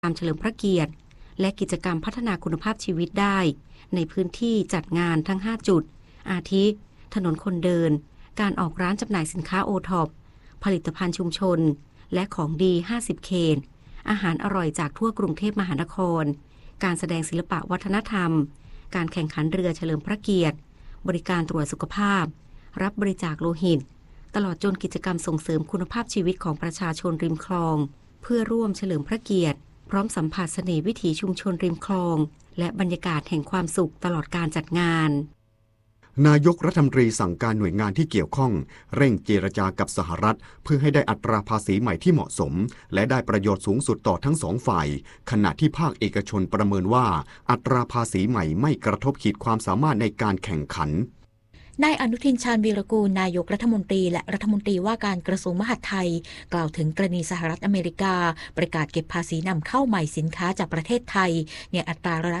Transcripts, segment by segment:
ตามเฉลิมพระเกียรติและกิจกรรมพัฒนาคุณภาพชีวิตได้ในพื้นที่จัดงานทั้ง5จุดอาทิถนนคนเดินการออกร้านจำหน่ายสินค้าโอท็อปผลิตภัณฑ์ชุมชนและของดี50เขตอาหารอร่อยจากทั่วกรุงเทพมหานครการแสดงศิลปะวัฒนธรรมการแข่งขันเรือเฉลิมพระเกียรติบริการตรวจสุขภาพรับบริจาคโลหิตตลอดจนกิจกรรมส่งเสริมคุณภาพชีวิตของประชาชนริมคลองเพื่อร่วมเฉลิมพระเกียรติพร้อมสัมผัสเสน่ห์วิถีชุมชนริมคลองและบรรยากาศแห่งความสุขตลอดการจัดงานนายกรัฐมนตรีสั่งการหน่วยงานที่เกี่ยวข้องเร่งเจรจากับสหรัฐเพื่อให้ได้อัตราภาษีใหม่ที่เหมาะสมและได้ประโยชน์สูงสุดต่อทั้งสองฝ่ายขณะที่ภาคเอกชนประเมินว่าอัตราภาษีใหม่ไม่กระทบขีดความสามารถในการแข่งขันนายอนุทินชาญวีรกูลนายกรัฐมนตรีและรัฐมนตรีว่าการกระทรวงมหาดไทยกล่าวถึงกรณีสหรัฐอเมริกาประกาศเก็บภาษีนำเข้าใหม่สินค้าจากประเทศไทยในอัตราร้อยละ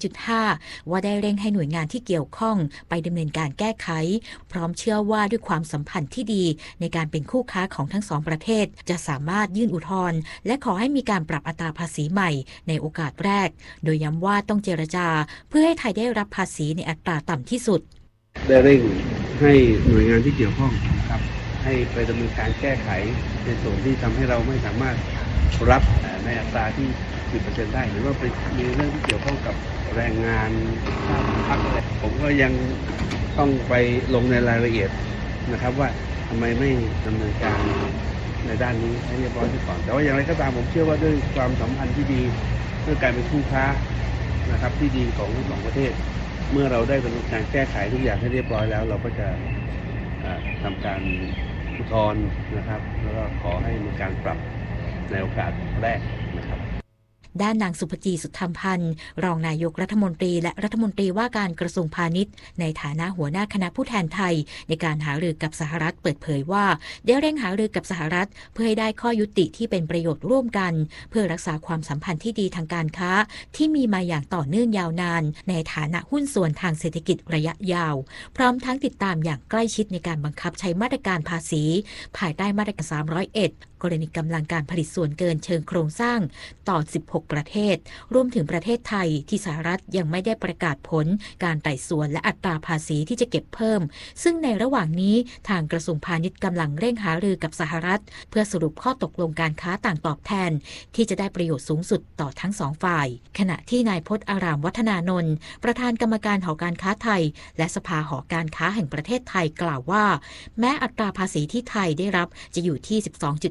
12.5 ว่าได้เร่งให้หน่วยงานที่เกี่ยวข้องไปดำเนินการแก้ไขพร้อมเชื่อว่าด้วยความสัมพันธ์ที่ดีในการเป็นคู่ค้าของทั้งสองประเทศจะสามารถยื่นอุทธรณ์และขอให้มีการปรับอัตราภาษีใหม่ในโอกาสแรกโดยย้ำว่าต้องเจรจาเพื่อให้ไทยได้รับภาษีในอัตราต่ำที่สุดได้เร่งให้หน่วยงานที่เกี่ยวข้องครับให้ไปดำเนินการแก้ไขในส่วนที่ทำให้เราไม่สามารถรับในอัตราที่ 10% ได้หรือว่าเป็นมีเรื่องที่เกี่ยวข้องกับแรงงานค่าพักอะไรผมก็ยังต้องไปลงในรายละเอียดนะครับว่าทำไมไม่ดำเนินการในด้านนี้ให้เรียบร้อยก่อนแต่ว่าอย่างไรก็ตามผมเชื่อว่าด้วยความสัมพันธ์ที่ดีด้วยการเป็นคู่ค้านะครับที่ดีของทั้งสองประเทศเมื่อเราได้ดำเนินการแก้ไขทุกอย่างให้เรียบร้อยแล้วเราก็จะทำการอุทธรณ์นะครับแล้วก็ขอให้มีการปรับในโอกาสแรกนะครับด้านนางสุภจีสุทธรรมพันธ์รองนายกรัฐมนตรีและรัฐมนตรีว่าการกระทรวงพาณิชย์ในฐานะหัวหน้าคณะผู้แทนไทยในการหารือกับสหรัฐเปิดเผยว่าได้เร่งหารือกับสหรัฐเพื่อให้ได้ข้อยุติที่เป็นประโยชน์ร่วมกันเพื่อรักษาความสัมพันธ์ที่ดีทางการค้าที่มีมาอย่างต่อเนื่องยาวนานในฐานะหุ้นส่วนทางเศรษฐกิจระยะยาวพร้อมทั้งติดตามอย่างใกล้ชิดในการบังคับใช้มาตรการภาษีภายใต้มาตรการ301กรณีกำลังการผลิตส่วนเกินเชิงโครงสร้างต่อ16ประเทศรวมถึงประเทศไทยที่สหรัฐยังไม่ได้ประกาศผลการไต่สวนและอัตราภาษีที่จะเก็บเพิ่มซึ่งในระหว่างนี้ทางกระทรวงพาณิชย์กำลังเร่งหารือกับสหรัฐเพื่อสรุปข้อตกลงการค้าต่างตอบแทนที่จะได้ประโยชน์สูงสุดต่อทั้งสองฝ่ายขณะที่นายพจน์อารามวัฒนานนท์ประธานกรรมการหอการค้าไทยและสภาหอการค้าแห่งประเทศไทยกล่าวว่าแม้อัตราภาษีที่ไทยได้รับจะอยู่ที่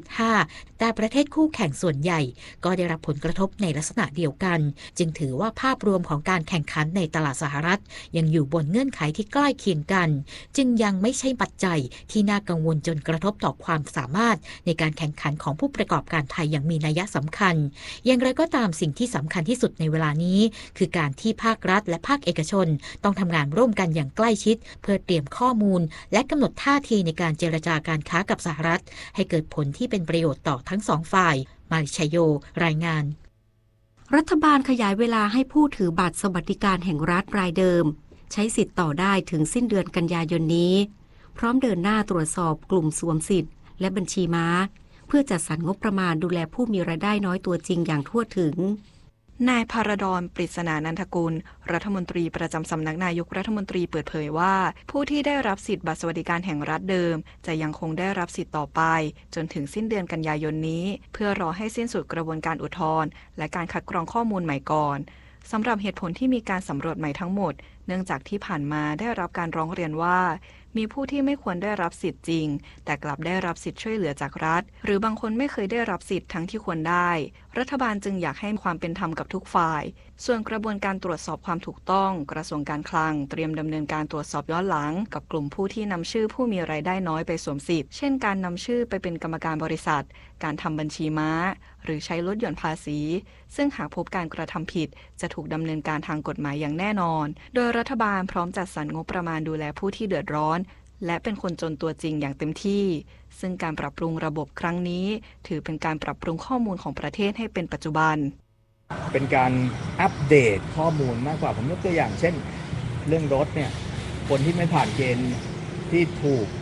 12.5 แต่ประเทศคู่แข่งส่วนใหญ่ก็ได้รับผลกระทบในลักษณะเดียวกันจึงถือว่าภาพรวมของการแข่งขันในตลาดสหรัฐยังอยู่บนเงื่อนไขที่ใกล้เคียงกันจึงยังไม่ใช่ปัจจัยที่น่ากังวลจนกระทบต่อความสามารถในการแข่งขันของผู้ประกอบการไทยอย่างมีนัยสำคัญอย่างไรก็ตามสิ่งที่สำคัญที่สุดในเวลานี้คือการที่ภาครัฐและภาคเอกชนต้องทำงานร่วมกันอย่างใกล้ชิดเพื่อเตรียมข้อมูลและกำหนดท่าทีในการเจรจาการค้ากับสหรัฐให้เกิดผลที่เป็นประโยชน์ต่อทั้งสองฝ่ายมาริชโยรายงานรัฐบาลขยายเวลาให้ผู้ถือบัตรสวัสดิการแห่งรัฐรายเดิมใช้สิทธิ์ต่อได้ถึงสิ้นเดือนกันยายนนี้พร้อมเดินหน้าตรวจสอบกลุ่มสวมสิทธิ์และบัญชีม้าเพื่อจัดสรรงบประมาณดูแลผู้มีรายได้น้อยตัวจริงอย่างทั่วถึงนายภารดร ปริศนานันทกุลรัฐมนตรีประจำสำนักนายกรัฐมนตรีเปิดเผยว่าผู้ที่ได้รับสิทธิบัตรสวัสดิการแห่งรัฐเดิมจะยังคงได้รับสิทธิ์ต่อไปจนถึงสิ้นเดือนกันยายนนี้เพื่อรอให้สิ้นสุดกระบวนการอุทธรณ์และการคัดกรองข้อมูลใหม่ก่อนสำหรับเหตุผลที่มีการสำรวจใหม่ทั้งหมดเนื่องจากที่ผ่านมาได้รับการร้องเรียนว่ามีผู้ที่ไม่ควรได้รับสิทธิ์จริงแต่กลับได้รับสิทธิ์ช่วยเหลือจากรัฐหรือบางคนไม่เคยได้รับสิทธิ์ทั้งที่ควรได้รัฐบาลจึงอยากให้ความเป็นธรรมกับทุกฝ่ายส่วนกระบวนการตรวจสอบความถูกต้องกระทรวงการคลังเตรียมดำเนินการตรวจสอบย้อนหลังกับกลุ่มผู้ที่นำชื่อผู้มีรายได้น้อยไปสวมสิทธิ์เช่นการนำชื่อไปเป็นกรรมการบริษัทการทำบัญชีม้าหรือใช้ลดหย่อนภาษีซึ่งหากพบการกระทำผิดจะถูกดำเนินการทางกฎหมายอย่างแน่นอนโดยรัฐบาลพร้อมจัดสรรงบประมาณดูแลผู้ที่เดือดร้อนและเป็นคนจนตัวจริงอย่างเต็มที่ซึ่งการปรับปรุงระบบครั้งนี้ถือเป็นการปรับปรุงข้อมูลของประเทศให้เป็นปัจจุบันเป็นการอัปเดตข้อมูลมากกว่าผมยกตัวอย่างเช่นเรื่องรถเนี่ยคนที่ไม่ผ่านเกณฑ์ที่ถูก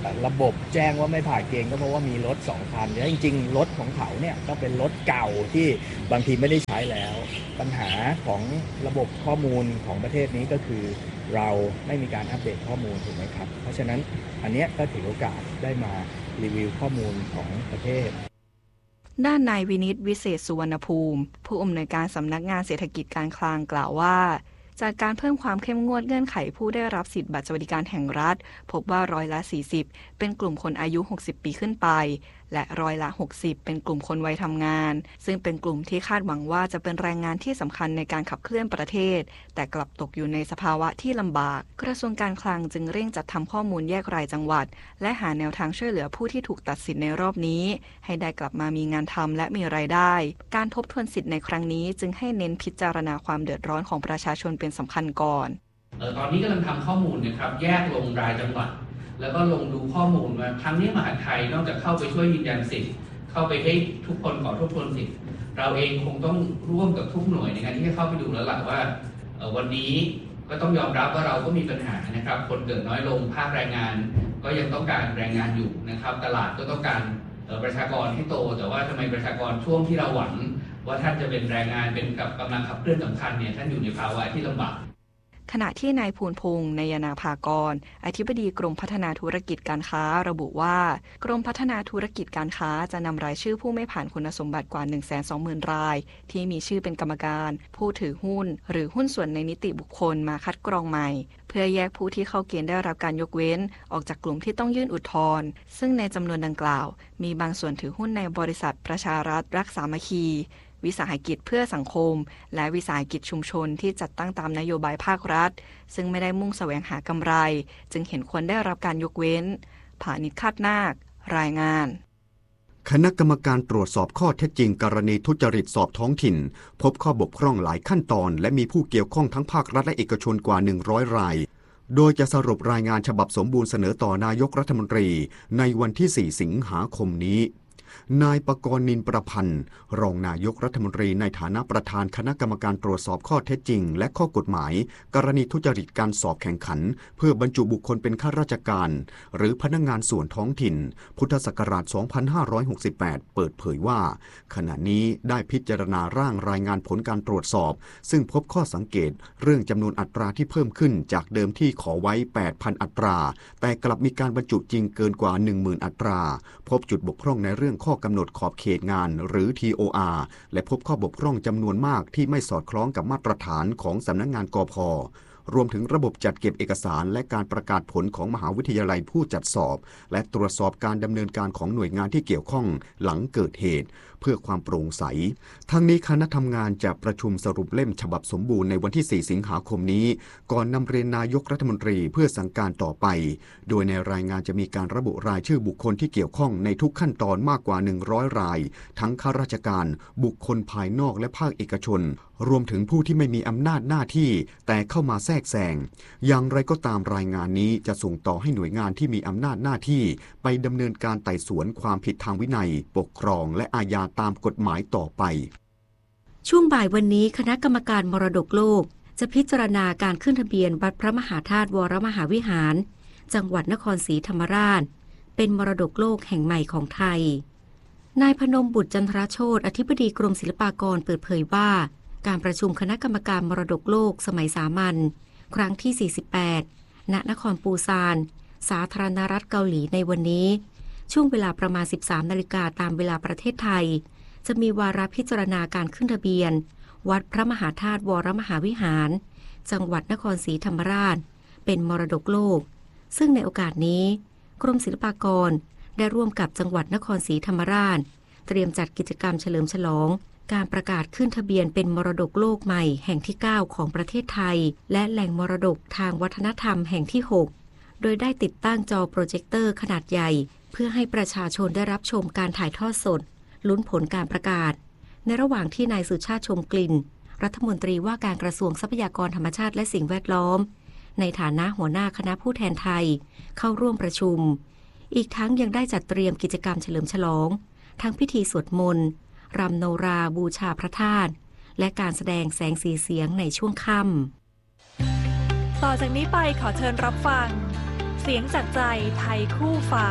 ระบบแจ้งว่าไม่ผ่านเกณฑ์ก็เพราะว่ามีรถ2 คันแล้วจริงๆรถของเขาเนี่ยก็เป็นรถเก่าที่บางทีไม่ได้ใช้แล้วปัญหาของระบบข้อมูลของประเทศนี้ก็คือเราไม่มีการอัปเดตข้อมูลถูกไหมครับเพราะฉะนั้นอันนี้ก็ถือโอกาสได้มารีวิวข้อมูลของประเทศด้านนายวินิตวิเศษสุวรรณภูมิผู้อำนวยการสำนักงานเศรษฐกิจการคลังกล่าวว่าจากการเพิ่มความเข้มงวดเงื่อนไขผู้ได้รับสิทธิบัตรสวัสดิการแห่งรัฐพบว่า40%เป็นกลุ่มคนอายุ60 ปีขึ้นไปและ60%เป็นกลุ่มคนวัยทำงานซึ่งเป็นกลุ่มที่คาดหวังว่าจะเป็นแรงงานที่สำคัญในการขับเคลื่อนประเทศแต่กลับตกอยู่ในสภาวะที่ลำบากกระทรวงการคลังจึงเร่งจัดทำข้อมูลแยกรายจังหวัดและหาแนวทางช่วยเหลือผู้ที่ถูกตัดสิทธิ์ในรอบนี้ให้ได้กลับมามีงานทำและมีรายได้การทบทวนสิทธิ์ในครั้งนี้จึงให้เน้นพิจารณาความเดือดร้อนของประชาชนเป็นสำคัญก่อนตอนนี้กำลังทำข้อมูลนะครับแยกลงรายจังหวัดแล้วก็ลงดูข้อมูลว่าครั้งนี้มหาดไทยนอกจากเข้าไปช่วยยืนยันสิทธิ์เข้าไปให้ทุกคนขอทบทวนสิทธิ์เราเองคงต้องร่วมกับทุกหน่วยในการที่จะเข้าไปดูแล้วล่ะว่าวันนี้ก็ต้องยอมรับว่าเราก็มีปัญหานะครับคนเกิดน้อยลงภาคแรงงานก็ยังต้องการแรงงานอยู่นะครับตลาดก็ต้องการประชากรให้โตแต่ว่าทำไมประชากรช่วงที่เราหวังว่าท่านจะเป็นแรงงานเป็นกับกำลังขับเคลื่อนสำคัญเนี่ยท่านอยู่ในภาวะที่ลำบากขณะที่นายภูลพงษ์นายนาภากรอธิบดีกรมพัฒนาธุรกิจการค้าระบุว่ากรมพัฒนาธุรกิจการค้าจะนำรายชื่อผู้ไม่ผ่านคุณสมบัติกว่า 120,000 รายที่มีชื่อเป็นกรรมการผู้ถือหุ้นหรือหุ้นส่วนในนิติบุคคลมาคัดกรองใหม่เพื่อแยกผู้ที่เข้าเกณฑ์ได้รับการยกเว้นออกจากกลุ่มที่ต้องยื่นอุทธรณ์ซึ่งในจำนวนดังกล่าวมีบางส่วนถือหุ้นในบริษัทประชารัฐรักสามัคคีวิสาหกิจเพื่อสังคมและวิสาหกิจชุมชนที่จัดตั้งตามนโยบายภาครัฐซึ่งไม่ได้มุ่งแสวงหากำไรจึงเห็นควรได้รับการยกเว้นผานิชคาดนาครายงานคณะกรรมการตรวจสอบข้อเท็จจริงกรณีทุจริตสอบท้องถิ่นพบข้อบกพร่องหลายขั้นตอนและมีผู้เกี่ยวข้องทั้งภาครัฐและเอกชนกว่า100 รายโดยจะสรุปรายงานฉบับสมบูรณ์เสนอต่อนายกรัฐมนตรีในวันที่4 สิงหาคมนี้นายปกรณ์นินประพันธ์รองนายกรัฐมนตรีในฐานะประธานคณะกรรมการตรวจสอบข้อเท็จจริงและข้อกฎหมายกรณีทุจริตการสอบแข่งขันเพื่อบรรจุบุคคลเป็นข้าราชการหรือพนักงานส่วนท้องถิ่นพุทธศักราช 2568 เปิดเผยว่าขณะนี้ได้พิจารณาร่างรายงานผลการตรวจสอบซึ่งพบข้อสังเกตเรื่องจำนวนอัตราที่เพิ่มขึ้นจากเดิมที่ขอไว้ 8,000 อัตราแต่กลับมีการบรรจุจริงเกินกว่า 10,000 อัตราพบจุดบกพร่องในเรื่องข้อกำหนดขอบเขตงานหรือ TOR และพบข้อบกพร่องจำนวนมากที่ไม่สอดคล้องกับมาตรฐานของสำนักงานกพ.รวมถึงระบบจัดเก็บเอกสารและการประกาศผลของมหาวิทยาลัยผู้จัดสอบและตรวจสอบการดำเนินการของหน่วยงานที่เกี่ยวข้องหลังเกิดเหตุเพื่อความโปร่งใสทั้งนี้คณะทำงานจะประชุมสรุปเล่มฉบับสมบูรณ์ในวันที่4 สิงหาคมนี้ก่อนนำเรียนนายกรัฐมนตรีเพื่อสั่งการต่อไปโดยในรายงานจะมีการระบุรายชื่อบุคคลที่เกี่ยวข้องในทุกขั้นตอนมากกว่า100 รายทั้งข้าราชการบุคคลภายนอกและภาคเอกชนรวมถึงผู้ที่ไม่มีอำนาจหน้าที่แต่เข้ามาแทรกแซงอย่างไรก็ตามรายงานนี้จะส่งต่อให้หน่วยงานที่มีอำนาจหน้าที่ไปดำเนินการไต่สวนความผิดทางวินัยปกครองและอาญาตามกฎหมายต่อไปช่วงบ่ายวันนี้คณะกรรมการมรดกโลกจะพิจารณาการขึ้นทะเบียนวัดพระมหาธาตุวรมหาวิหารจังหวัดนครศรีธรรมราชเป็นมรดกโลกแห่งใหม่ของไทยนายพนมบุตรจันทรโชติอธิบดีกรมศิลปากรเปิดเผยว่าการประชุมคณะกรรมการมรดกโลกสมัยสามัญครั้งที่48ณนครปูซานสาธารณรัฐเกาหลีในวันนี้ช่วงเวลาประมาณ 13 นาฬิกาตามเวลาประเทศไทยจะมีวาระพิจารณาการขึ้นทะเบียนวัดพระมหาธาตุวรมหาวิหารจังหวัดนครศรีธรรมราชเป็นมรดกโลกซึ่งในโอกาสนี้กรมศิลปากรได้ร่วมกับจังหวัดนครศรีธรรมราชเตรียมจัดกิจกรรมเฉลิมฉลองการประกาศขึ้นทะเบียนเป็นมรดกโลกใหม่แห่งที่ 9 ของประเทศไทยและแหล่งมรดกทางวัฒนธรรมแห่งที่ 6โดยได้ติดตั้งจอโปรเจคเตอร์ขนาดใหญ่เพื่อให้ประชาชนได้รับชมการถ่ายทอดสดลุ้นผลการประกาศในระหว่างที่นายสุชาติชมกลิ่นรัฐมนตรีว่าการกระทรวงทรัพยากรธรรมชาติและสิ่งแวดล้อมในฐานะหัวหน้าคณะผู้แทนไทยเข้าร่วมประชุมอีกทั้งยังได้จัดเตรียมกิจกรรมเฉลิมฉลองทั้งพิธีสวดมนต์รำโนราบูชาพระธาตุและการแสดงแสงสีเสียงในช่วงค่ำต่อจากนี้ไปขอเชิญรับฟังเสียงจากใจไทยคู่ฟ้า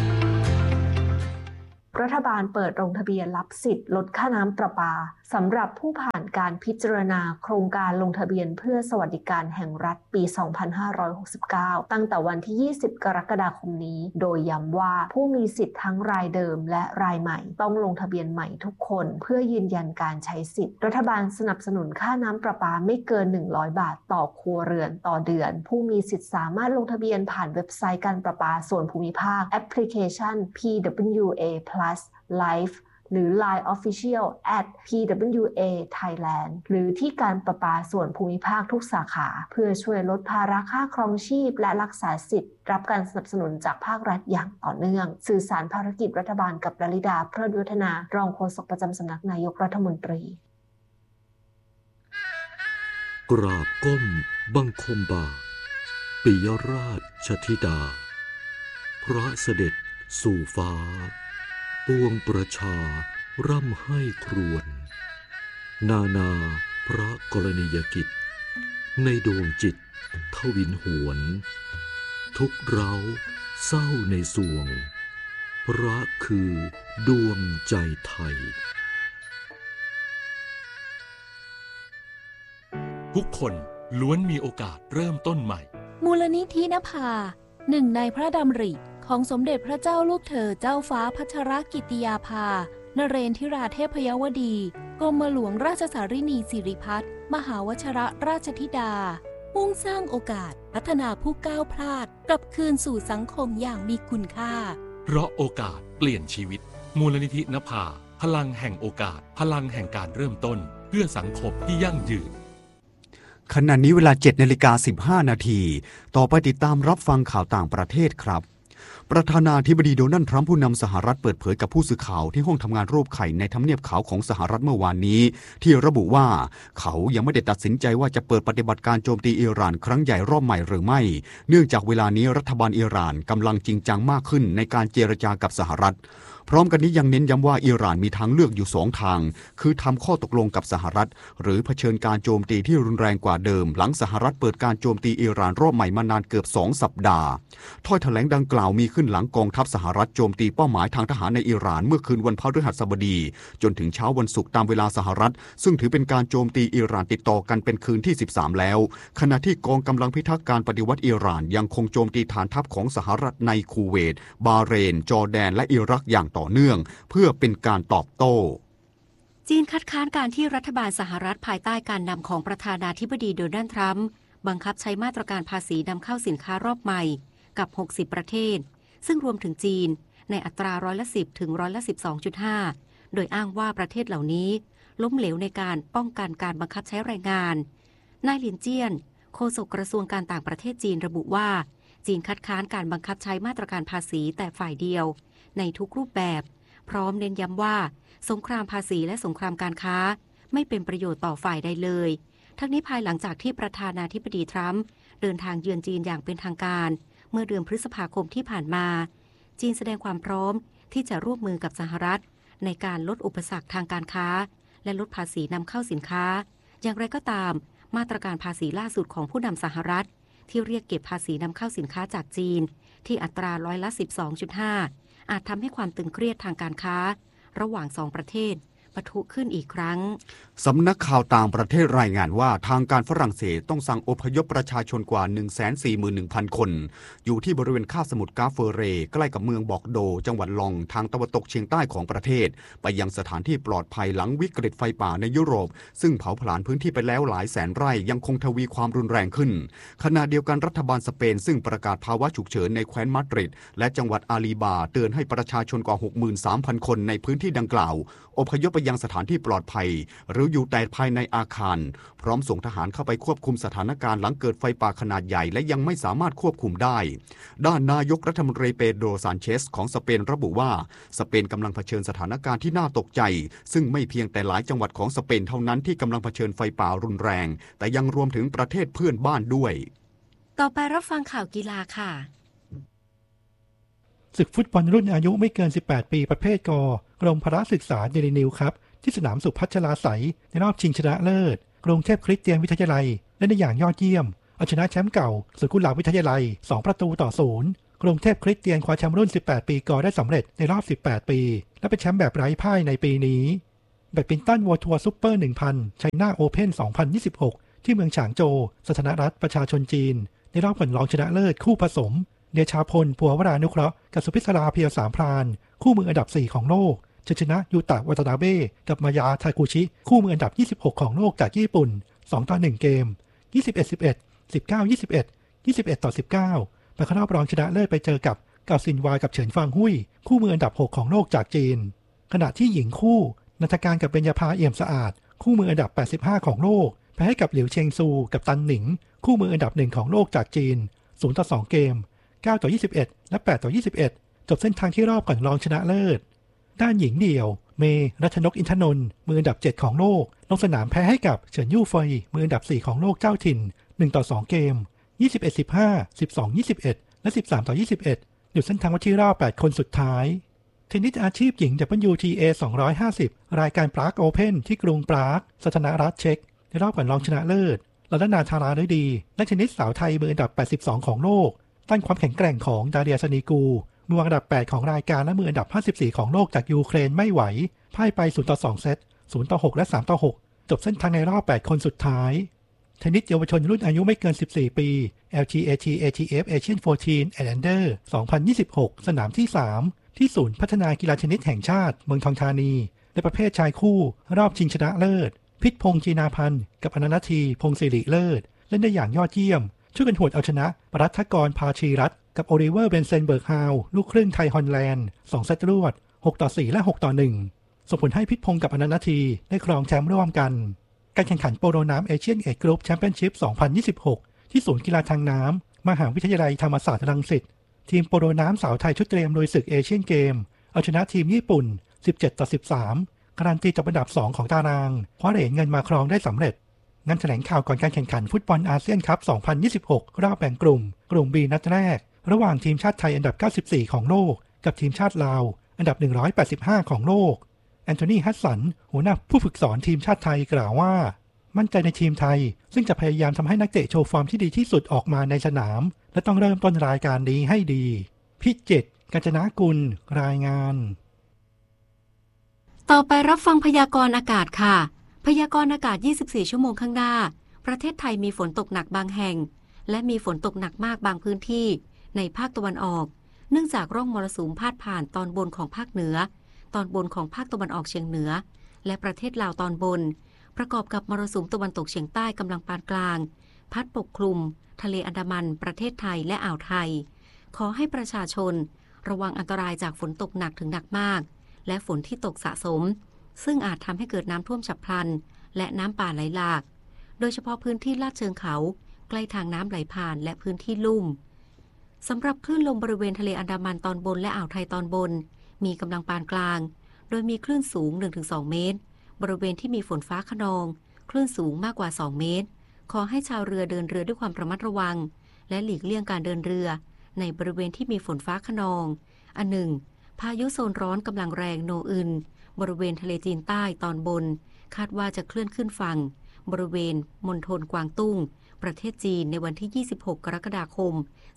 รัฐบาลเปิดลงทะเบียนรับสิทธิ์ลดค่าน้ำประปาสำหรับผู้ผ่านการพิจารณาโครงการลงทะเบียนเพื่อสวัสดิการแห่งรัฐปี 2569 ตั้งแต่วันที่ 20 กรกฎาคมนี้โดยย้ำว่าผู้มีสิทธิ์ทั้งรายเดิมและรายใหม่ต้องลงทะเบียนใหม่ทุกคนเพื่อยืนยันการใช้สิทธิ์รัฐบาลสนับสนุนค่าน้ำประปาไม่เกิน100 บาทต่อครัวเรือนต่อเดือนผู้มีสิทธิ์สามารถลงทะเบียนผ่านเว็บไซต์การประปาส่วนภูมิภาคแอปพลิเคชัน PWA Plus Live หรือ Line Official @PWA Thailand หรือที่การประปาส่วนภูมิภาคทุกสาขาเพื่อช่วยลดภาระค่าครองชีพและรักษาสิทธิ์รับการสนับสนุนจากภาครัฐอย่างต่อเนื่องสื่อสารภารกิจรัฐบาลกับลลิดาเพลิดวัฒนารองโฆษกประจำสำนักนายกรัฐมนตรีกราบก้มบังคมบาทปิยราชธิดาพระเสด็จสู่ฟ้าปวงประชาร่ำให้ครวญนาพระกรณียกิจในดวงจิตทวินหวนทุกเร้าเศร้าในสวงพระคือดวงใจไทยทุกคนล้วนมีโอกาสเริ่มต้นใหม่มูลนิธินภาหนึ่งในพระดำริของสมเด็จพระเจ้าลูกเธอเจ้าฟ้าพัชรกิติยาภานเรนทิราเทพยวดีกรมหลวงราชสารินีสิริพัฒน์มหาวชรราชธิดามุ่งสร้างโอกาสพัฒนาผู้ก้าวพลาดกลับคืนสู่สังคมอย่างมีคุณค่าเพราะโอกาสเปลี่ยนชีวิตมูลนิธินภาพลังแห่งโอกาสพลังแห่งการเริ่มต้นเพื่อสังคมที่ยั่งยืนขณะนี้เวลา 7:15 นาทีต่อไปติดตามรับฟังข่าวต่างประเทศครับประธานาธิบดีโดนัลด์ทรัมป์ผู้นำสหรัฐเปิดเผยกับผู้สื่อข่าวที่ห้องทำงานรูปไข่ในทำเนียบขาวของสหรัฐเมื่อวานนี้ที่ระบุว่าเขายังไม่ได้ตัดสินใจว่าจะเปิดปฏิบัติการโจมตีอิหร่านครั้งใหญ่รอบใหม่หรือไม่เนื่องจากเวลานี้รัฐบาลอิหร่านกำลังจริงจังมากขึ้นในการเจรจากับสหรัฐพร้อมกันนี้ยังเน้นย้ำว่าอิหร่านมีทางเลือกอยู่2ทางคือทำข้อตกลงกับสหรัฐหรือเผชิญการโจมตีที่รุนแรงกว่าเดิมหลังสหรัฐเปิดการโจมตีอิหร่านรอบใหม่มานานเกือบ2 สัปดาห์ถ้อยแถลงดังกล่าวมีขึ้นหลังกองทัพสหรัฐโจมตีเป้าหมายทางทหารในอิหร่านเมื่อคืนวันพฤหัสบดีจนถึงเช้าวันศุกร์ตามเวลาสหรัฐซึ่งถือเป็นการโจมตีอิหร่านติดต่อกันเป็นคืนที่13แล้วขณะที่กองกำลังพิทักษ์การปฏิวัติอิหร่านยังคงโจมตีฐานทัพของสหรัฐในคูเวตบาห์เรนจอร์แดนและอิรักอย่างต่อเนื่องเพื่อเป็นการตอบโต้จีนคัดค้านการที่รัฐบาลสหรัฐภายใต้การนำของประธานาธิบดีโดนัลด์ทรัมป์บังคับใช้มาตรการภาษีนำเข้าสินค้ารอบใหม่กับ60ประเทศซึ่งรวมถึงจีนในอัตรา10%ถึง12.5% โดยอ้างว่าประเทศเหล่านี้ล้มเหลวในการป้องกันการบังคับใช้แรงงานนายหลินเจี้ยนโฆษกกระทรวงการต่างประเทศจีนระบุว่าจีนคัดค้านการบังคับใช้มาตรการภาษีแต่ฝ่ายเดียวในทุกรูปแบบพร้อมเน้นย้ำว่าสงครามภาษีและสงครามการค้าไม่เป็นประโยชน์ต่อฝ่ายใดเลยทั้งนี้ภายหลังจากที่ประธานาธิบดีทรัมป์เดินทางเยือนจีนอย่างเป็นทางการเมื่อเดือนพฤษภาคมที่ผ่านมาจีนแสดงความพร้อมที่จะร่วมมือกับสหรัฐในการลดอุปสรรคทางการค้าและลดภาษีนำเข้าสินค้าอย่างไรก็ตามมาตรการภาษีล่าสุดของผู้นำสหรัฐที่เรียกเก็บภาษีนำเข้าสินค้าจากจีนที่อัตรา12.5%อาจทำให้ความตึงเครียดทางการค้าระหว่าง2ประเทศปะทุขึ้นอีกครั้งสำนักข่าวต่างประเทศรายงานว่าทางการฝรั่งเศสต้องสั่งอพยพประชาชนกว่า 141,000 คนอยู่ที่บริเวณคาบสมุทรกาเฟเรใกล้กับเมืองบอกโดจังหวัดลองทางตะวันตกเฉียงใต้ของประเทศไปยังสถานที่ปลอดภัยหลังวิกฤตไฟป่าในยุโรปซึ่งเผาผลาญพื้นที่ไปแล้วหลายแสนไร่ยังคงทวีความรุนแรงขึ้นขณะเดียวกันรัฐบาลสเปนซึ่งประกาศภาวะฉุกเฉินในแคว้นมาดริดและจังหวัดอาลีบาเตือนให้ประชาชนกว่า 63,000 คนในพื้นที่ดังกล่าวอพยพไปยังสถานที่ปลอดภัยหรืออยู่แต่ภายในอาคารพร้อมส่งทหารเข้าไปควบคุมสถานการณ์หลังเกิดไฟป่าขนาดใหญ่และยังไม่สามารถควบคุมได้ด้านนายกรัฐมนตรีเปโดร ซานเชสของสเปนระบุว่าสเปนกำลังเผชิญสถานการณ์ที่น่าตกใจซึ่งไม่เพียงแต่หลายจังหวัดของสเปนเท่านั้นที่กำลังเผชิญไฟป่ารุนแรงแต่ยังรวมถึงประเทศเพื่อนบ้านด้วยต่อไปรับฟังข่าวกีฬาค่ะศึกฟุตบอลรุ่นอายุไม่เกิน18ปีประเภทกกรมพละศึกษาเดลินิวครับที่สนามสุพัชราไสยในรอบชิงชนะเลิศกรุงเทพคริสเตียนวิทยาลัยเล่นได้อย่างยอดเยี่ยมเอาชนะแชมป์เก่าสวนกุหลาบวิทยาลัย2-0กรุงเทพคริสเตียนคว้าแชมป์รุ่น18ปีก่อได้สำเร็จในรอบ18ปีและเป็นแชมป์แบบไร้พ่ายในปีนี้แบดมินตันวอร์ทัวร์ซุปเปอร์ 1000 ไชน่าโอเพ่น 2026 ที่เมืองฉางโจวสาธารณรัฐประชาชนจีนในรอบก่อนรองชนะเลิศคู่ผสมเดชาพลพัววรานุเคราะห์กับสุพิศราเพียวสามพรานคู่มืออันดับ4ของโลกชนะยูตะวัตนาเบะกับมายาทากุชิคู่มืออันดับ26ของโลกจากญี่ปุ่น2-1เกม 21-11 19-21 21-19มาเข้ารอบรองชนะเลิศไปเจอกับเกาซินวายกับเฉินฟางหุ้ยคู่มืออันดับ6ของโลกจากจีนขณะที่หญิงคู่ณัฐการกับเบญญาภาเอี่ยมสะอาดคู่มืออันดับ85ของโลกแพ้ให้กับหลิวเชงซูกับตันหนิงคู่มืออันดับ1ของโลกจากจีน0-2เกม 9-21 และ 8-21 จบเส้นทางที่รอบก่อนรองชนะเลิศด้านหญิงเดี่ยวเมรัชนกอินทนนท์มืออันดับ7ของโลกลงสนามแพ้ให้กับเฉินยู่เฟยมืออันดับ4ของโลกเจ้าถิ่น1-2เกม 21-15 12-21 และ 13-21 อยู่เส้นทางว่าที่รอบ8คนสุดท้ายเทนนิสอาชีพหญิง WTA 250รายการปรากโอเพ่นที่กรุงปรากสาธารณรัฐเช็กในรอบก่อนรองชนะเลิศลานาธาราฤดีนักเทนนิสสาวไทยมืออันดับ82ของโลกต้านความแข็งแกร่งของดาเรียสนีกูมืออันดับ8ของรายการและมืออันดับ54ของโลกจากยูเครนไม่ไหวพ่ายไป0-2เซต0-6และ3-6จบเส้นทางในรอบ8คนสุดท้ายเทนนิสเยาวชนรุ่นอายุไม่เกิน14ปี LGAT ATF Asian 14 and Under 2026 สนามที่3ที่ศูนย์พัฒนากีฬาชนิดแห่งชาติเมืองทองธานีในประเภทชายคู่รอบชิงชนะเลิศพิษพงษ์จีนาพันธ์กับอนันททีพงศ์ศิริเลิศเล่นได้อย่างยอดเยี่ยมช่วยกันหวดเอาชนะปรัฐกรพาชีรัตน์กับโอลิเวอร์เบนเซนเบิร์กฮาวลูกครึ่งไทยฮอลแลนด์2เซตรวด6-4 และ 6-1 ส่งผลให้พิษพงษ์กับอนันททีได้ครองแชมป์ร่วมกันการแข่งขันโปโลน้ำเอเชียนเอกกรุ๊ปแชมเปี้ยนชิพ 2026 ที่ศูนย์กีฬาทางน้ำมหาวิทยาลัยธรรมศาสตร์รังสิตทีมโปโลน้ำสาวไทยชุดเตรียมลุยศึกเอเชียนเกมเอาชนะทีมญี่ปุ่น 17-13 การันตีจับอันดับ2ของตารางคว้าเหรียญเงินมาครองได้สำเร็จงานแถลงข่าวก่อนการแข่งขันฟุตบอลอาเซียนคัพ 2026 รอบแบ่งกลุ่มBนัดแรกระหว่างทีมชาติไทยอันดับ94ของโลกกับทีมชาติลาวอันดับ185ของโลกแอนโทนี ฮัสสันหัวหน้าผู้ฝึกสอนทีมชาติไทยกล่าวว่ามั่นใจในทีมไทยซึ่งจะพยายามทำให้นักเตะโชว์ฟอร์มที่ดีที่สุดออกมาในสนามและต้องเริ่มต้นรายการนี้ให้ดีพิจิตร กาญจนากุลรายงานต่อไปรับฟังพยากรณ์อากาศค่ะพยากรณ์อากาศ24ชั่วโมงข้างหน้าประเทศไทยมีฝนตกหนักบางแห่งและมีฝนตกหนักมากบางพื้นที่ในภาคตะวันออกเนื่องจากร่องมรสุมพาดผ่านตอนบนของภาคเหนือตอนบนของภาคตะวันออกเฉียงเหนือและประเทศลาวตอนบนประกอบกับมรสุมตะวันตกเฉียงใต้กำลังปานกลางพัดปกคลุมทะเลอันดามันประเทศไทยและอ่าวไทยขอให้ประชาชนระวังอันตรายจากฝนตกหนักถึงหนักมากและฝนที่ตกสะสมซึ่งอาจทำให้เกิดน้ำท่วมฉับพลันและน้ำป่าไหลหลากโดยเฉพาะพื้นที่ลาดเชิงเขาใกล้ทางน้ำไหลผ่านและพื้นที่ลุ่มสำหรับคลื่นลมบริเวณทะเลอันดามันตอนบนและอ่าวไทยตอนบนมีกำลังปานกลางโดยมีคลื่นสูง 1-2 เมตรบริเวณที่มีฝนฟ้าคะนองคลื่นสูงมากกว่า2เมตรขอให้ชาวเรือเดินเรือด้วยความระมัดระวังและหลีกเลี่ยงการเดินเรือในบริเวณที่มีฝนฟ้าคะนองอันหนึ่งพายุโซนร้อนกำลังแรงโนอึนบริเวณทะเลจีนใต้ตอนบนคาดว่าจะเคลื่อนขึ้นฝั่งบริเวณมณฑลกวางตุ้งประเทศจีนในวันที่26กรกฎาคม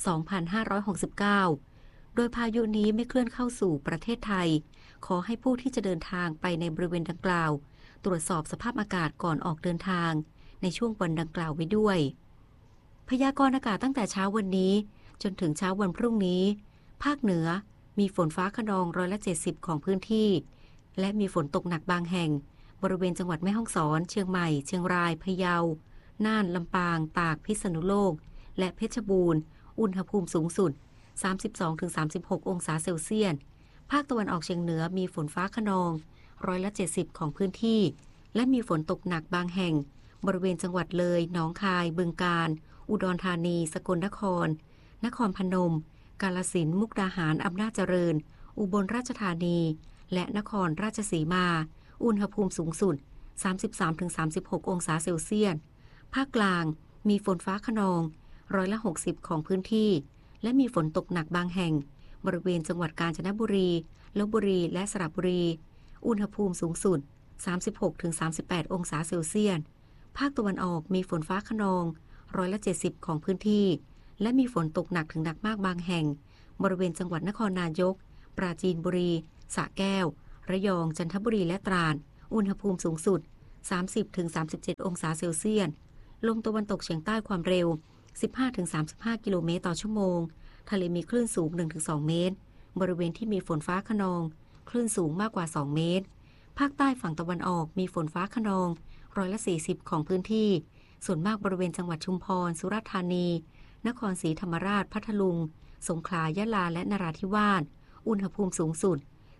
2569โดยพายุนี้ไม่เคลื่อนเข้าสู่ประเทศไทยขอให้ผู้ที่จะเดินทางไปในบริเวณดังกล่าวตรวจสอบสภาพอากาศก่อนออกเดินทางในช่วงวันดังกล่าวไว้ด้วยพยากรณ์อากาศตั้งแต่เช้าวันนี้จนถึงเช้าวันพรุ่งนี้ภาคเหนือมีฝนฟ้าคะนอง170ของพื้นที่และมีฝนตกหนักบางแห่งบริเวณจังหวัดแม่ฮ่องสอนเชียงใหม่เชียงรายพะเยาน่านลำปางตากพิษณุโลกและเพชรบูรณ์อุณหภูมิสูงสุด 32-36 องศาเซลเซียสภาคตะวันออกเฉียงเหนือมีฝนฟ้าคะนอง170ของพื้นที่และมีฝนตกหนักบางแห่งบริเวณจังหวัดเลยหนองคายบึงกาฬอุดรธานีสกลนครนครพนมกาฬสินธุ์มุกดาหารอำนาจเจริญอุบลราชธานีและนครราชสีมาอุณหภูมิสูงสุด 33-36 องศาเซลเซียสภาคกลางมีฝนฟ้าคะนอง60%ของพื้นที่และมีฝนตกหนักบางแห่งบริเวณจังหวัดกาญจนบุรีลพบุรีและสระบุรีอุณหภูมิสูงสุด 36-38 องศาเซลเซียสภาคตะวันออกมีฝนฟ้าคะนอง 70%ของพื้นที่และมีฝนตกหนักถึงหนักมากบางแห่งบริเวณจังหวัดนครนายกปราจีนบุรีสระแก้วระยองจันทบุรีและตราดอุณหภูมิสูงสุด 30-37 องศาเซลเซียสลมตะวันตกเฉียงใต้ความเร็ว 15-35 กิโลเมตรต่อชั่วโมงทะเลมีคลื่นสูง 1-2 เมตรบริเวณที่มีฝนฟ้าคะนองคลื่นสูงมากกว่า 2 เมตรภาคใต้ฝั่งตะวันออกมีฝนฟ้าคะนอง40%ของพื้นที่ส่วนมากบริเวณจังหวัดชุมพรสุราษฎร์ธานีนครศรีธรรมราชพัทลุงสงขลายะลาและนราธิวาสอุณหภูมิสูงสุด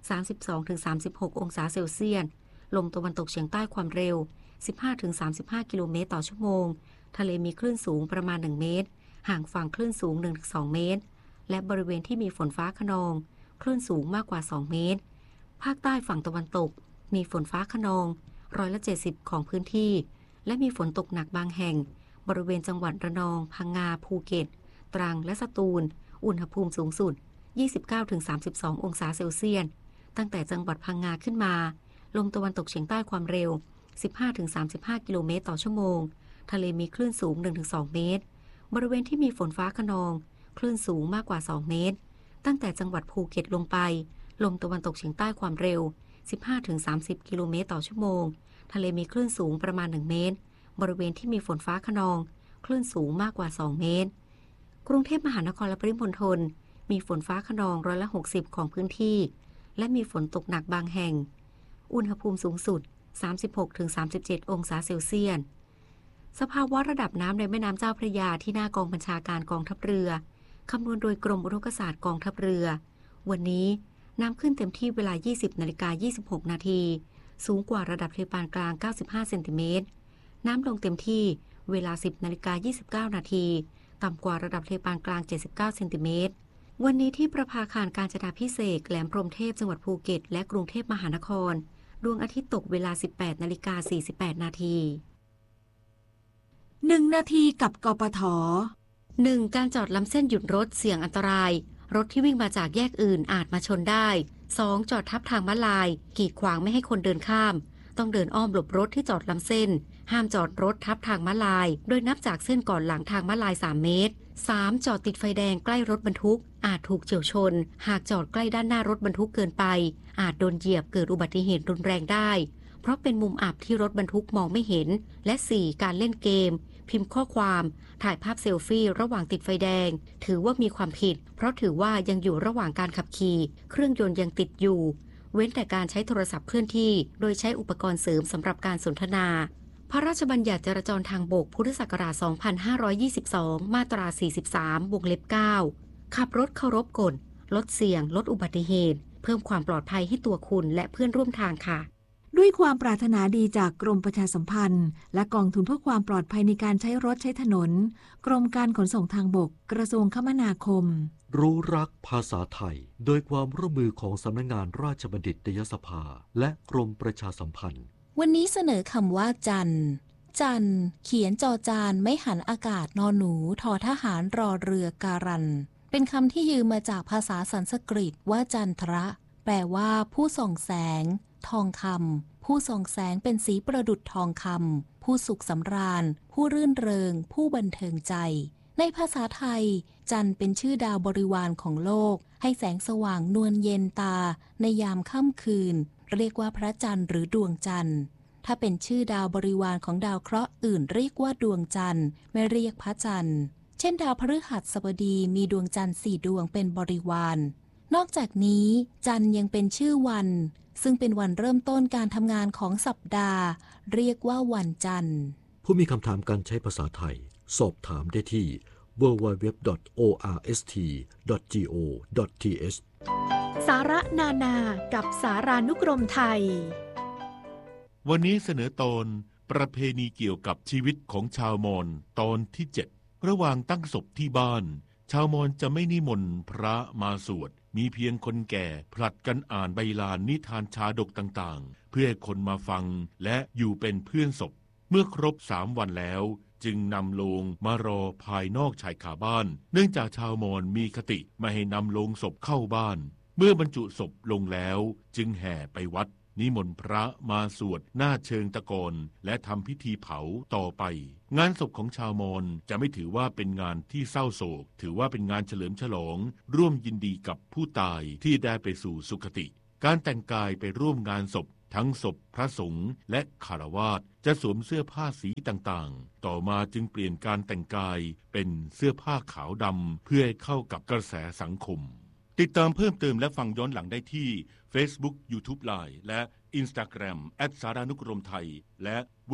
32-36 องศาเซลเซียสลมตะวันตกเฉียงใต้ความเร็ว 15-35 กิโลเมตรต่อชั่วโมงทะเลมีคลื่นสูงประมาณ 1 เมตรห่างฝั่งคลื่นสูง 1-2 เมตรและบริเวณที่มีฝนฟ้าคะนองคลื่นสูงมากกว่า 2 เมตรภาคใต้ฝั่งตะวันตกมีฝนฟ้าคะนอง70%ของพื้นที่และมีฝนตกหนักบางแห่งบริเวณจังหวัดระนองพังงาภูเก็ตตรังและสตูลอุณหภูมิสูงสุด 29-32 องศาเซลเซียสตั้งแต่จังหวัดพังงาขึ้นมาลมตะวันตกเฉียงใต้ความเร็ว 15-35 กิโลเมตรต่อชั่วโมงทะเลมีคลื่นสูง 1-2 เมตรบริเวณที่มีฝนฟ้าคะนองคลื่นสูงมากกว่า 2 เมตรตั้งแต่จังหวัดภูเก็ตลงไปลมตะวันตกเฉียงใต้ความเร็ว 15-30 กิโลเมตรต่อชั่วโมงทะเลมีคลื่นสูงประมาณ 1 เมตรบริเวณที่มีฝนฟ้าคะนองคลื่นสูงมากกว่า 2 เมตรกรุงเทพมหานครและปริมณฑลมีฝนฟ้าคะนอง60%ของพื้นที่และมีฝนตกหนักบางแห่งอุณหภูมิสูงสุด 36-37 องศาเซลเซียสสภาวะระดับน้ำในแม่น้ำเจ้าพระยาที่หน้ากองบัญชาการกองทัพเรือคำนวณโดยกรมอุทกศาสตร์กองทัพเรือวันนี้น้ำขึ้นเต็มที่เวลา 20:26 นาทีสูงกว่าระดับทะเลปานกลาง95เซนติเมตรน้ำลงเต็มที่เวลา 10:29 นาทีต่ำกว่าระดับทะเลปานกลาง79เซนติเมตรวันนี้ที่ประภาคารกาญจนาภิเษกแหลมพรหมเทพจังหวัดภูเก็ตและกรุงเทพมหานครดวงอาทิตย์ตกเวลา 18:48 นาที 1 นาทีกับกปท. 1. การจอดล้ำเส้นหยุดรถเสี่ยงอันตรายรถที่วิ่งมาจากแยกอื่นอาจมาชนได้ 2. จอดทับทางม้าลายกีดขวางไม่ให้คนเดินข้ามต้องเดินอ้อมหลบรถที่จอดล้ำเส้นห้ามจอดรถทับทางม้าลายโดยนับจากเส้นก่อนหลังทางม้าลาย3 เมตร 3. จอดติดไฟแดงใกล้รถบรรทุกอาจถูกเฉี่ยวชนหากจอดใกล้ด้านหน้ารถบรรทุกเกินไปอาจโดนเหยียบเกิดอุบัติเหตุรุนแรงได้เพราะเป็นมุมอับที่รถบรรทุกมองไม่เห็นและ 4. การเล่นเกมพิมพ์ข้อความถ่ายภาพเซลฟี่ระหว่างติดไฟแดงถือว่ามีความผิดเพราะถือว่ายังอยู่ระหว่างการขับขี่เครื่องยนต์ยังติดอยู่เว้นแต่การใช้โทรศัพท์เคลื่อนที่โดยใช้อุปกรณ์เสริมสำหรับการสนทนาพระราชบัญญัติจราจรทางบกพุทธศักราช 2522 มาตรา 43 วงเล็บ 9 ขับรถเคารพกฎลดเสี่ยงลดอุบัติเหตุเพิ่มความปลอดภัยให้ตัวคุณและเพื่อนร่วมทางค่ะด้วยความปรารถนาดีจากกรมประชาสัมพันธ์และกองทุนเพื่อความปลอดภัยในการใช้รถใช้ถนนกรมการขนส่งทางบกกระทรวงคมนาคมรู้รักภาษาไทยโดยความร่วมมือของสำนักงานราชบัณฑิตยสภาและกรมประชาสัมพันธ์วันนี้เสนอคำว่าจันทร์จันทร์เขียนจอจานไม่หันอากาศนอหนูทอทหารรอเรือการันเป็นคำที่ยืมมาจากภาษาสันสกฤตว่าจันทระแปลว่าผู้ส่องแสงทองคำผู้ส่องแสงเป็นสีประดุจทองคำผู้สุขสำราญผู้รื่นเริงผู้บันเทิงใจในภาษาไทยจันทร์เป็นชื่อดาวบริวารของโลกให้แสงสว่างนวลเย็นตาในยามค่ำคืนเรียกว่าพระจันทร์หรือดวงจันทร์ถ้าเป็นชื่อดาวบริวารของดาวเคราะห์อื่นเรียกว่าดวงจันทร์ไม่เรียกพระจันทร์เช่นดาวพฤหัสบดีมีดวงจันทร์4 ดวงเป็นบริวารนอกจากนี้จันทร์ยังเป็นชื่อวันซึ่งเป็นวันเริ่มต้นการทำงานของสัปดาห์เรียกว่าวันจันทร์ผู้มีคำถามการใช้ภาษาไทยสอบถามได้ที่ www.orst.go.th สาระนานากับสารานุกรมไทยวันนี้เสนอตอนประเพณีเกี่ยวกับชีวิตของชาวมอญตอนที่ 7ระหว่างตั้งศพที่บ้านชาวมอญจะไม่นิมนต์พระมาสวดมีเพียงคนแก่ผลัดกันอ่านใบลานนิทานชาดกต่างๆเพื่อให้คนมาฟังและอยู่เป็นเพื่อนศพเมื่อครบ3 วันแล้วจึงนำโลงมารอภายนอกชายคาบ้านเนื่องจากชาวมอญมีคติไม่ให้นำโลงศพเข้าบ้านเมื่อบรรจุศพลงแล้วจึงแห่ไปวัดนิมนต์พระมาสวดหน้าเชิงตะกอนและทำพิธีเผาต่อไปงานศพของชาวมอญจะไม่ถือว่าเป็นงานที่เศร้าโศกถือว่าเป็นงานเฉลิมฉลองร่วมยินดีกับผู้ตายที่ได้ไปสู่สุคติการแต่งกายไปร่วมงานศพทั้งศพพระสงฆ์และฆราวาสจะสวมเสื้อผ้าสีต่างๆต่อมาจึงเปลี่ยนการแต่งกายเป็นเสื้อผ้าขาวดำเพื่อให้เข้ากับกระแสสังคมติดตามเพิ่มเติมและฟังย้อนหลังได้ที่ Facebook YouTube Line และ Instagram @saranukromthai และ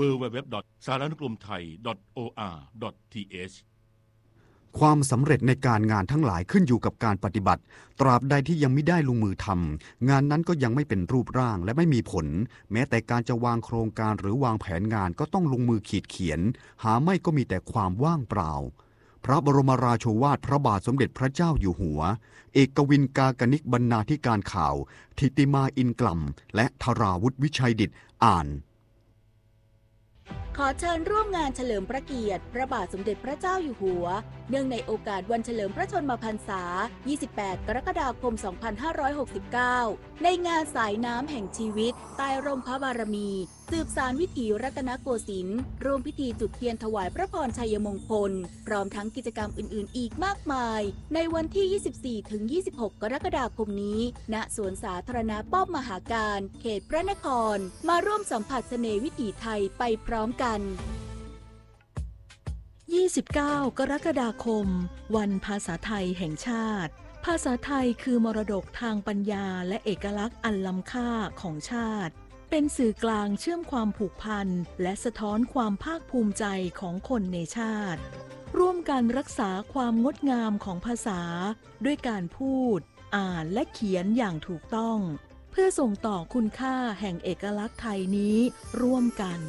www.saranukromthai.or.th ความสำเร็จในการงานทั้งหลายขึ้นอยู่กับการปฏิบัติตราบใดที่ยังไม่ได้ลงมือทำงานนั้นก็ยังไม่เป็นรูปร่างและไม่มีผลแม้แต่การจะวางโครงการหรือวางแผนงานก็ต้องลงมือขีดเขียนหาไม่ก็มีแต่ความว่างเปล่าพระบรมราโชวาทพระบาทสมเด็จพระเจ้าอยู่หัวเอกวินกากนิกบรรณาธิการข่าวธิติมาอินกล่ำและธราวุฒิวิชัยดิษฐ์อ่านขอเชิญร่วมงานเฉลิมพระเกียรติพระบาทสมเด็จพระเจ้าอยู่หัวเนื่องในโอกาสวันเฉลิมพระชนมพรรษา 28 กรกฎาคม 2569 ในงานสายน้ำแห่งชีวิตใต้ร่มพระบารมีสืบสานวิถีรัตนโกสินทร์ร่วมพิธีจุดเทียนถวายพระพรชัยมงคลพร้อมทั้งกิจกรรมอื่นๆอีกมากมายในวันที่ 24-26 กรกฎาคมนี้ณสวนสาธารณะป้อมมหาการเขตพระนครมาร่วมสัมผัสเสน่ห์วิถีไทยไปพร้อมกัน 29 กรกฎาคมวันภาษาไทยแห่งชาติภาษาไทยคือมรดกทางปัญญาและเอกลักษณ์อันล้ำค่าของชาติเป็นสื่อกลางเชื่อมความผูกพันและสะท้อนความภาคภูมิใจของคนในชาติร่วมกันรักษาความงดงามของภาษาด้วยการพูดอ่านและเขียนอย่างถูกต้องเพื่อส่งต่อคุณค่าแห่งเอกลักษณ์ไทยนี้ร่วมกัน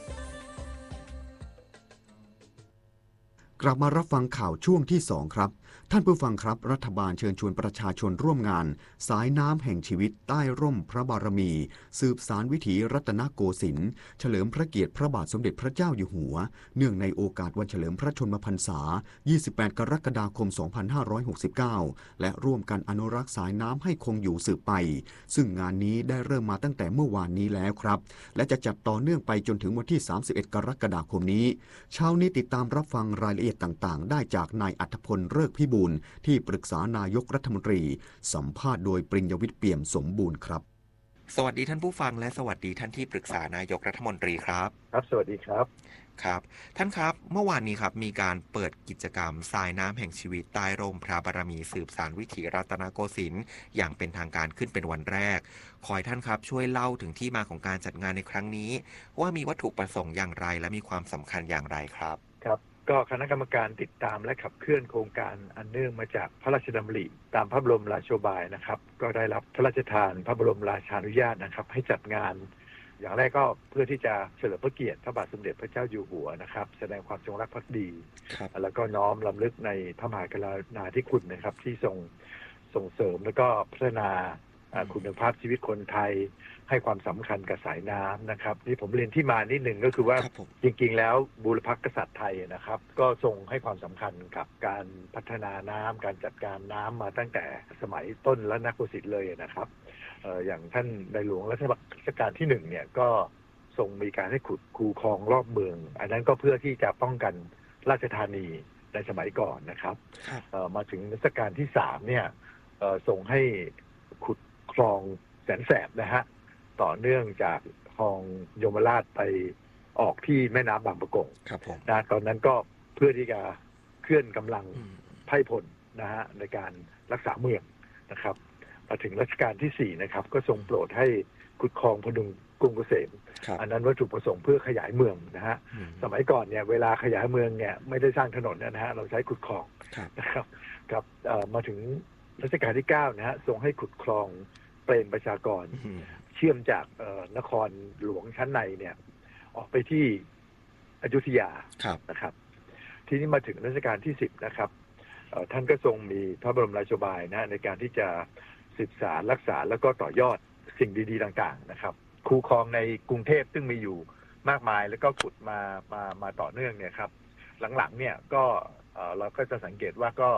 กลับมารับฟังข่าวช่วงที่ 2 ครับท่านผู้ฟังครับรัฐบาลเชิญชวนประชาชนร่วมงานสายน้ำแห่งชีวิตใต้ร่มพระบารมีสืบสานวิถีรัตนโกสินทร์เฉลิมพระเกียรติพระบาทสมเด็จพระเจ้าอยู่หัวเนื่องในโอกาสวันเฉลิมพระชนมพรรษา 28 กรกฎาคม 2569 และร่วมกันอนุรักษ์สายน้ำให้คงอยู่สืบไปซึ่งงานนี้ได้เริ่มมาตั้งแต่เมื่อวานนี้แล้วครับและจะจัดต่อเนื่องไปจนถึงวันที่ 31 กรกฎาคมนี้เช้านี้ติดตามรับฟังรายละเอียดต่างๆได้จากนายอัธพลฤกษ์พิบูลที่ปรึกษานายกรัฐมนตรีสัมภาษณ์โดยปริญญวิทย์เปี่ยมสมบูรณ์ครับสวัสดีท่านผู้ฟังและสวัสดีท่านที่ปรึกษานายกรัฐมนตรีครับครับสวัสดีครับครับท่านครับเมื่อวานนี้ครับมีการเปิดกิจกรรมสายน้ำแห่งชีวิตใต้ร่มพระบารมีสืบสานวิถีรัตนโกสินทร์อย่างเป็นทางการขึ้นเป็นวันแรกขอให้ท่านครับช่วยเล่าถึงที่มาของการจัดงานในครั้งนี้ว่ามีวัตถุประสงค์อย่างไรและมีความสำคัญอย่างไรครับครับก็คณะกรรมการติดตามและขับเคลื่อนโครงการอันเนื่องมาจากพระราชดำริตามพระบรมราโชบายนะครับก็ได้รับพระราชทานพระบรมราชานุญาตนะครับให้จัดงานอย่างแรกก็เพื่อที่จะเฉลิมพระเกียรติพระบาทสมเด็จพระเจ้าอยู่หัวนะครับแสดงความจงรักภักดีแล้วก็น้อมรำลึกในพระมหากรุณาธิคุณนะครับที่ส่งเสริมแล้วก็พัฒนาคุณภาพชีวิตคนไทยให้ความสำคัญกับสายน้ำนะครับนี่ผมเรียนที่มานิดหนึ่งก็คือว่าจริงๆแล้วบูรพกษัตริย์ไทยนะครับก็ทรงให้ความสำคัญกับการพัฒนาน้ำการจัดการน้ำมาตั้งแต่สมัยต้นรัตนโกสินทร์เลยนะครับอย่างท่านในหลวงรัชกาลที่1เนี่ยก็ทรงมีการให้ขุดคูคลองรอบเมืองอันนั้นก็เพื่อที่จะป้องกันราชธานีในสมัยก่อนนะครับมาถึงรัชกาลที่3เนี่ยทรงให้ขุดคลองแสนแสบนะฮะต่อเนื่องจากคลองยมราชไปออกที่แม่น้ำบางปะกงนะตอนนั้นก็เพื่อที่จะเคลื่อนกำลังไพร่พลนะฮะในการรักษาเมืองนะครับมาถึงรัชกาลที่4นะครับก็ทรงโปรดให้ขุดคลองพดุงกรุงเกษมอันนั้นวัตถุประสงค์เพื่อขยายเมืองนะฮะสมัยก่อนเนี่ยเวลาขยายเมืองเนี่ยไม่ได้สร้างถนนนะฮะเราใช้ขุดคลองนะครับกับมาถึงรัชกาลที่9นะฮะทรงให้ขุดคลองเปรมประชากรเชื่อมจากนครหลวงชั้นในเนี่ยออกไปที่อยุธยานะครับทีนี้มาถึงรัชกาลที่10นะครับท่านก็ทรงมีพระบรมราโชบายนะในการที่จะศึกษารักษาแล้วก็ต่อยอดสิ่งดีๆต่างๆนะครับคูคลองในกรุงเทพซึ่งมีอยู่มากมายแล้วก็ขุดมาต่อเนื่องเนี่ยครับหลังๆเนี่ยก็เราก็จะสังเกตว่าก็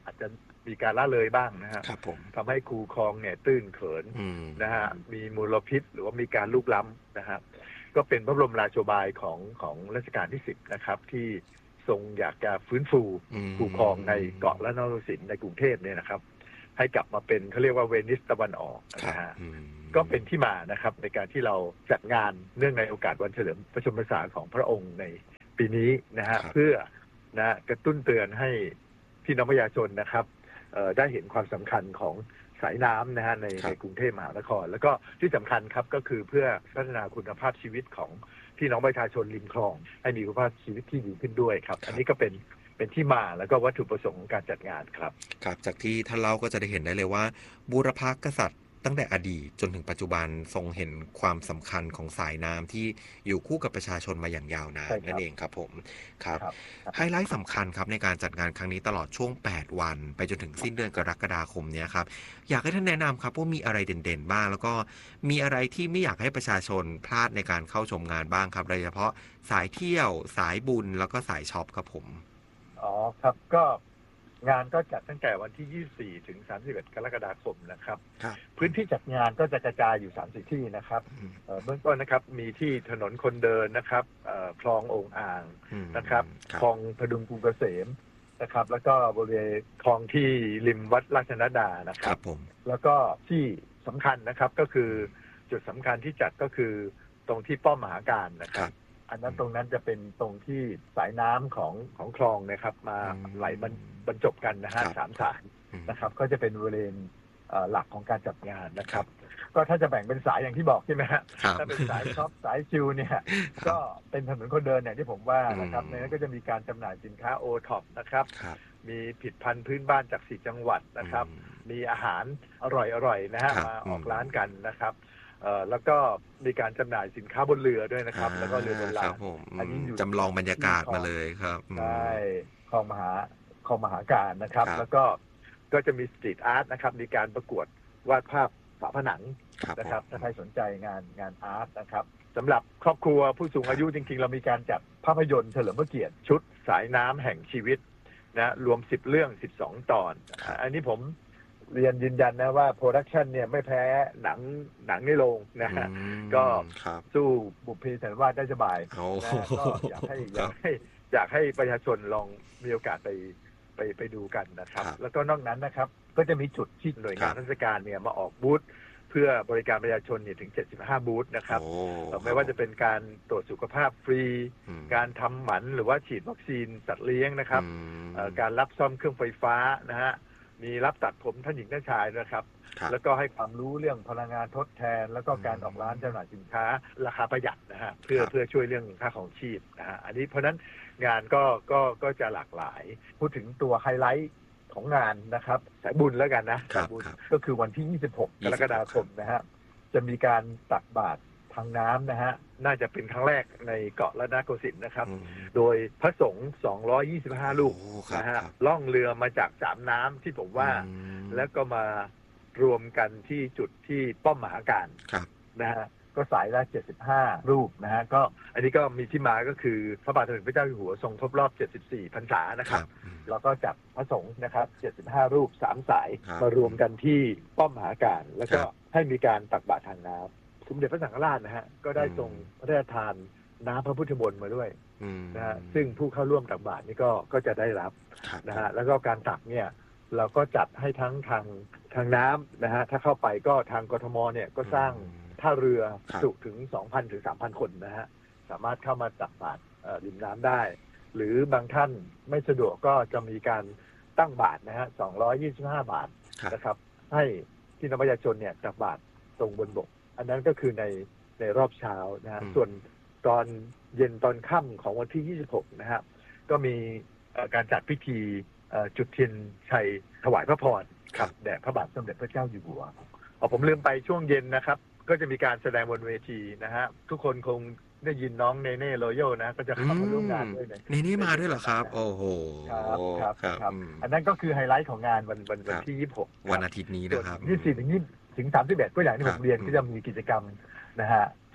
อาจจะมีการละเลยบ้างนะฮะทำให้คูคลองเนี่ยตื้นเขินนะฮะมีมลพิษหรือว่ามีการลุกล้ำนะฮะก็เป็นพระบรมราโชบายของรัชกาลที่10นะครับที่ทรงอยากจะฟื้นฟูคูคลองในเกาะและนครศรีในกรุงเทพเนี่ยนะครับให้กลับมาเป็นเขาเรียกว่าเวนิสตะวันออกนะฮะก็เป็นที่มานะครับในการที่เราจัดงานเนื่องในโอกาสวันเฉลิมพระชนมพรรษาของพระองค์ในปีนี้นะฮะเพื่อนะกระตุ้นเตือนให้พี่น้องประชาชนนะครับได้เห็นความสำคัญของสายน้ำนะฮะในกรุงเทพมหานครแล้วก็ที่สำคัญครับก็คือเพื่อพัฒนาคุณภาพชีวิตของพี่น้องประชาชนริมคลองให้มีคุณภาพชีวิตที่ดีขึ้นด้วยครับอันนี้ก็เป็นที่มาแล้วก็วัตถุประสงค์ของการจัดงานครับครับจากที่ท่านเล่าก็จะได้เห็นได้เลยว่าบูรพกษัตริย์ตั้งแต่อดีตจนถึงปัจจุบันทรงเห็นความสำคัญของสายน้ำที่อยู่คู่กับประชาชนมาอย่างยาวนานนั่นเองครับผมครับไฮไลท์สำคัญครับในการจัดงานครั้งนี้ตลอดช่วง8วันไปจนถึงสิ้นเดือนกรกฎาคมเนี้ยครับอยากให้ท่านแนะนำครับว่ามีอะไรเด่นๆบ้างแล้วก็มีอะไรที่ไม่อยากให้ประชาชนพลาดในการเข้าชมงานบ้างครับโดยเฉพาะสายเที่ยวสายบุญแล้วก็สายช็อปครับผมอ๋อครับก็งานก็จัดตั้งแต่วันที่24ถึง31กรกฎาคมนะครับพื้นที่จัดงานก็จะกระจายอยู่30ที่นะครับเบื้องต้นนะครับมีที่ถนนคนเดินนะครับคลองโอ่งอ่างนะครับคลองพดุงกรุงเกษมนะครับแล้วก็บริเวณคลองที่ริมวัดราชนดานะครับแล้วก็ที่สำคัญนะครับก็คือจุดสำคัญที่จัดก็คือตรงที่ป้อมมหาการนะครับอันนั้นตรงนั้นจะเป็นตรงที่สายน้ำของคลองนะครับมาไหลบรรจบกันนะฮะ3 สายนะครับก็จะเป็นบริเวณหลักของการจัดงานนะครับก็ถ้าจะแบ่งเป็นสายอย่างที่บอกใช่ไหมฮะถ้าเป็นสายช็อปสายชิลเนี่ยก็เป็นถนนคนเดินเนี่ยที่ผมว่านะครับในนั้นก็จะมีการจำหน่ายสินค้าโอท็อปนะครับมีผลิตภัณฑ์พื้นบ้านจาก4 จังหวัดนะครับมีอาหารอร่อยๆนะฮะมาออกร้านกันนะครับแล้วก็มีการจำหน่ายสินค้าบนเรือด้วยนะครับแล้วก็เรือบนลำอันนี้อยู่จำลองบรรยากาศมาเลยครับใช่คลองมหาการนะครับแล้วก็จะมีสตรีทอาร์ตนะครับมีการประกวดวาดภาพฝาผนังนะครับถ้าใครสนใจงานอาร์ตนะครับสำหรับครอบครัวผู้สูงอายุจริงๆเรามีการจัดภาพยนตร์เฉลิมพระเกียรติชุดสายน้ำแห่งชีวิตนะรวม10 เรื่อง12 ตอนอันนี้ผมเรียนยืนยันนะว่าโปรดักชันเนี่ยไม่แพ้หนังในโรงนะฮะก็สู้บุพเพสันนิวาสได้สบายนะก็อยากให้ประชาชนลองมีโอกาสไปดูกันนะครับแล้วก็นอกนั้นนะครับก็จะมีจุดที่หน่วยงานราชการเนี่ยมาออกบูธเพื่อบริการประชาชนเนี่ยถึง75 บูธนะครับไม่ว่าจะเป็นการตรวจสุขภาพฟรีการทำหมันหรือว่าฉีดวัคซีนสัตว์เลี้ยงนะครับการรับซ่อมเครื่องไฟฟ้านะฮะมีรับตัดผมท่านหญิงท่านชายนะครับแล้วก็ให้ความรู้เรื่องพลังงานทดแทนแล้วก็การออกร้านจำหน่ายสินค้าราคาประหยัดนะฮะเพื่อช่วยเรื่องค่าของชีพนะฮะอันนี้เพราะนั้นงานก็จะหลากหลายพูดถึงตัวไฮไลท์ของงานนะครับสายบุญแล้วกันนะสายบุญก็คือวันที่26 กรกฎาคมนะฮะจะมีการตักบาตรทางน้ำนะฮะน่าจะเป็นครั้งแรกในเกาะรัตนโกสินทร์นะครับโดยพระสงฆ์225 รูปนะฮะล่องเรือมาจาก3 น้ำที่ผมว่าแล้วก็มารวมกันที่จุดที่ป้อมมหาการนะฮะก็สายละ75 รูปนะฮะก็อันนี้ก็มีที่มาก็คือพระบาทสมเด็จพระเจ้าอยู่หัวทรงครบรอบ74 พรรษานะครับแล้วก็จัดพระสงฆ์นะครับ75 รูป3 สายมารวมกันที่ป้อมมหาการแล้วก็ให้มีการตักบาตรทางน้ำสมเด็จพระสังฆราชนะฮะก็ได้ทรงพระราชทานน้ำพระพุทธมนต์มาด้วยนะฮะซึ่งผู้เข้าร่วมตักบาตรนี่ก็จะได้รับนะฮะแล้วก็การตักเนี่ยเราก็จัดให้ทั้งทางน้ำนะฮะถ้าเข้าไปก็ทางกทมเนี่ยก็สร้างท่าเรือจุถึง 2,000 ถึง 3,000 คนนะฮะสามารถเข้ามาตักบาตรริมน้ำได้หรือบางท่านไม่สะดวกก็จะมีการตั้งบาตรนะฮะ225 บาทนะครับให้พี่น้องประชาชนเนี่ยตักบาตรตรงบนบกอันนั้นก็คือในรอบเช้านะฮะส่วนตอนเย็นตอนค่ำของวันที่26นะฮะก็มีการจัดพิธีจุดเทียนชัยถวายพระพรแด่พระบาทสมเด็จพระเจ้าอยู่หัวผมลืมไปช่วงเย็นนะครับก็จะมีการแสดงบนเวทีนะฮะทุกคนคงได้ยินน้องเนเน่โรโย่นะก็จะเข้ามาร่วมงานด้วยเนเน่มาด้วยเหรอครับโอ้โหครับอันนั้นก็คือไฮไลท์ของงานวันที่26 วันอาทิตย์นี้นะครับ 24 ถึง 31ก็อย่างที่ผมเรียนก็จะมีกิจกรรมนะฮะครับ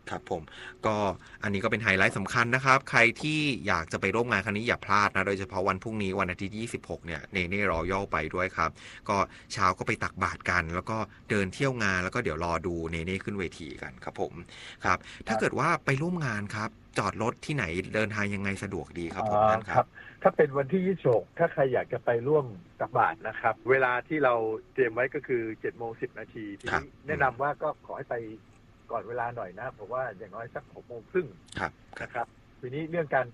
ครับผมก็อันนี้ก็เป็นไฮไลท์สำคัญนะครับใครที่อยากจะไปร่วมงานครั้งนี้อย่าพลาดนะโดยเฉพาะวันพรุ่งนี้วันอาทิตย์26เนี่ยเนเน่รอยัลไปด้วยครับก็เช้าก็ไปตักบาตรกันแล้วก็เดินเที่ยวงานแล้วก็เดี๋ยวรอดูเนเน่ขึ้นเวทีกันครับผมครับถ้าเกิดว่าไปร่วมงานครับจอดรถที่ไหนเดินทางยังไงสะดวกดีครับผมท่านครับถ้าเป็นวันที่26ถ้าใครอยากจะไปร่วมตักบาตรนะครับเวลาที่เราเตรียมไว้ก็คือ 7:10 น.ทีนี้แนะนำว่าก็ขอให้ไปก่อนเวลาหน่อยนะเพราะว่าอย่างน้อยสัก 6:30 น.นะครับทีนี้เรื่องการ